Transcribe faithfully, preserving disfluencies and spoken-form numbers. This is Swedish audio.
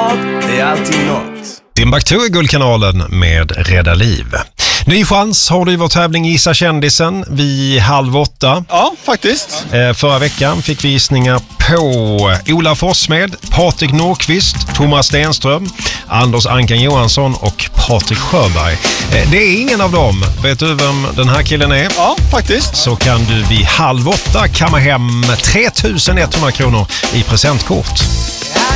mat, det är alltid något. Timbuktu i Guldkanalen med Rädda liv. Ny chans har du i vår tävling Gissa kändisen vid halv åtta. Ja, faktiskt. Eh, förra veckan fick vi gissningar på Ola Forssmed, Patrik Nordqvist, Thomas Stenström, Anders Ankan Johansson och Patrik Sjöberg. Eh, det är ingen av dem. Vet du vem den här killen är? Ja, faktiskt. Så kan du vid halv åtta kamma hem tre tusen etthundra kronor i presentkort.